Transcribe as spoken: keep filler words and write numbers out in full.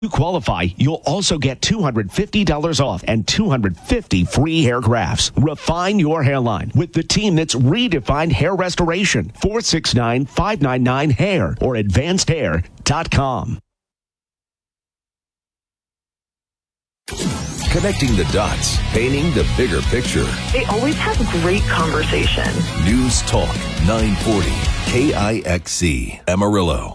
you qualify, you'll also get two hundred fifty dollars off and two hundred fifty free hair grafts. Refine your hairline with the team that's redefined hair restoration. four six nine, five nine nine, hair or advanced hair dot com. Connecting the dots, painting the bigger picture. They always have great conversation. News Talk nine forty K I X C Amarillo.